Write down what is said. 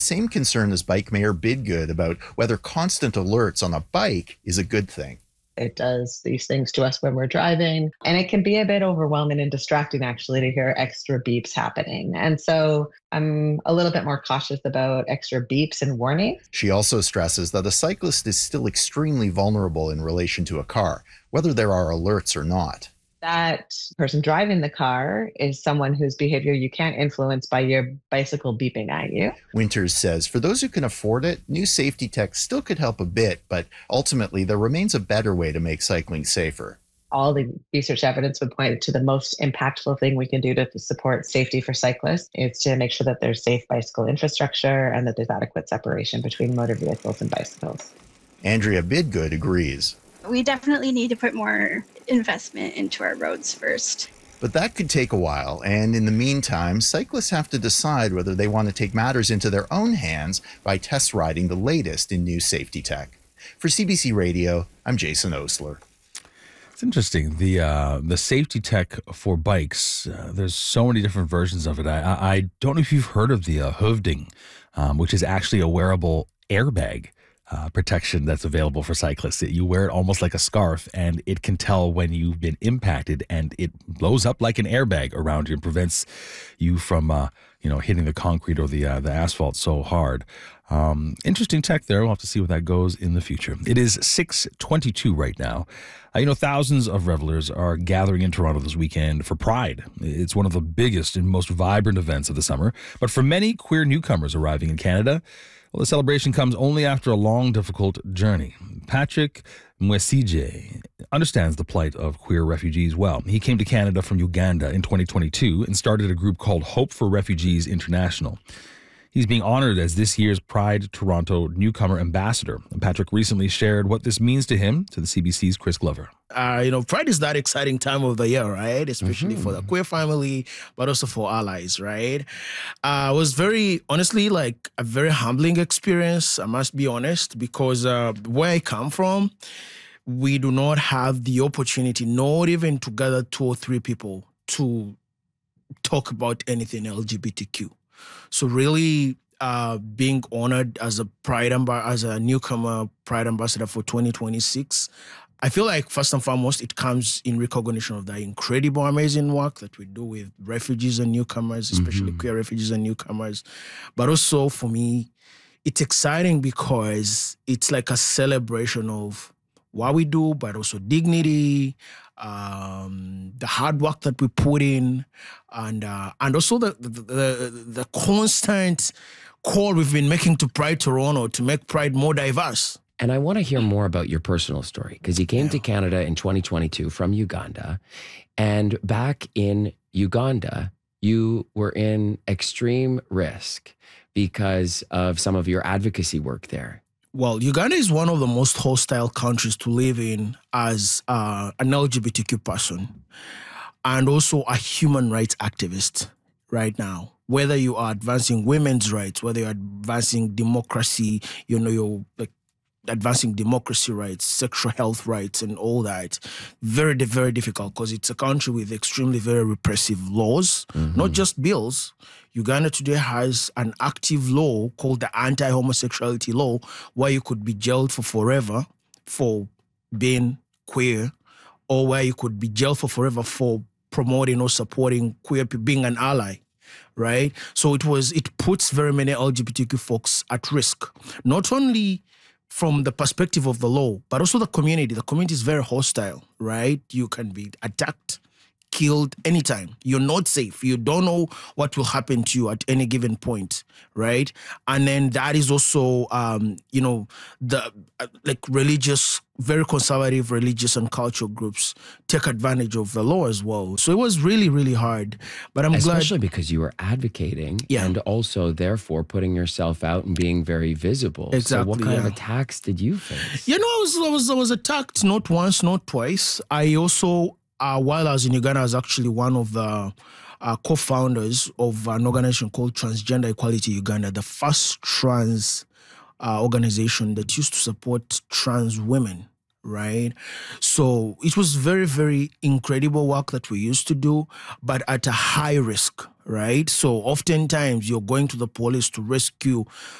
Same concern as Bike Mayor Bidgood about whether constant alerts on a bike is a good thing. It does these things to us when we're driving. And it can be a bit overwhelming and distracting, actually, to hear extra beeps happening. And so I'm a little bit more cautious about extra beeps and warnings. She also stresses that a cyclist is still extremely vulnerable in relation to a car, whether there are alerts or not. That person driving the car is someone whose behavior you can't influence by your bicycle beeping at you. Winters says for those who can afford it, new safety tech still could help a bit, but ultimately there remains a better way to make cycling safer. All the research evidence would point to the most impactful thing we can do to support safety for cyclists is to make sure that there's safe bicycle infrastructure and that there's adequate separation between motor vehicles and bicycles. Andrea Bidgood agrees. We definitely need to put more investment into our roads first. But that could take a while, and in the meantime, cyclists have to decide whether they want to take matters into their own hands by test riding the latest in new safety tech. For CBC Radio, I'm Jason Osler. It's interesting. The safety tech for bikes, there's so many different versions of it. I don't know if you've heard of the Hoofding, which is actually a wearable airbag protection that's available for cyclists. You wear it almost like a scarf, and it can tell when you've been impacted, and it blows up like an airbag around you and prevents you from hitting the concrete or the asphalt so hard. Interesting tech there. We'll have to see where that goes in the future. It is 6:22 right now. Thousands of revelers are gathering in Toronto this weekend for Pride. It's one of the biggest and most vibrant events of the summer. But for many queer newcomers arriving in Canada, well, the celebration comes only after a long, difficult journey. Patrick Mwesije understands the plight of queer refugees well. He came to Canada from Uganda in 2022 and started a group called Hope for Refugees International. He's being honored as this year's Pride Toronto Newcomer Ambassador. And Patrick recently shared what this means to him to the CBC's Chris Glover. Pride is that exciting time of the year, right? Especially for the queer family, but also for allies, right? It was honestly, a very humbling experience, I must be honest, because where I come from, we do not have the opportunity, not even to gather 2 or 3 people to talk about anything LGBTQ. So really being honored as a newcomer Pride Ambassador for 2026, I feel like first and foremost, it comes in recognition of the incredible, amazing work that we do with refugees and newcomers, especially queer refugees and newcomers. But also for me, it's exciting because it's like a celebration of what we do, but also dignity, the hard work that we put in, and also the constant call we've been making to Pride Toronto to make Pride more diverse. And I want to hear more about your personal story, because you came to Canada in 2022 from Uganda, and back in Uganda, you were in extreme risk because of some of your advocacy work there. Well, Uganda is one of the most hostile countries to live in as an LGBTQ person and also a human rights activist right now. Whether you are advancing women's rights, whether you're advancing democracy, you're advancing democracy rights, sexual health rights, and all that. Very, very difficult because it's a country with extremely very repressive laws, not just bills. Uganda today has an active law called the anti-homosexuality law, where you could be jailed for forever for being queer, or where you could be jailed for forever for promoting or supporting queer people, being an ally, right? So it puts very many LGBTQ folks at risk, not only from the perspective of the law, but also the community. The community is very hostile, right? You can be attacked, killed anytime. You're not safe. You don't know what will happen to you at any given point, right? And then that is also, the religious, very conservative religious and cultural groups take advantage of the law as well. So it was really, really hard. But I'm glad. Especially because you were advocating and also therefore putting yourself out and being very visible. Exactly. So what kind of attacks did you face? I was attacked not once, not twice. I also, while I was in Uganda, I was actually one of the co-founders of an organization called Transgender Equality Uganda, the first trans organization that used to support trans women, right? So it was very, very incredible work that we used to do, but at a high risk, right? So oftentimes you're going to the police to rescue